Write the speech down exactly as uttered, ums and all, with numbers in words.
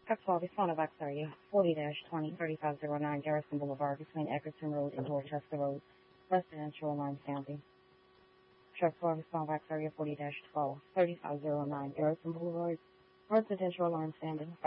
Truck twelve, respond to Box area forty twenty thirty-five oh nine Garrison Boulevard between Eckerton Road and Dorchester Road. Residential alarm sounding. Truck twelve, respond Box area forty twelve thirty-five oh nine Garrison Boulevard. Residential alarm sounding.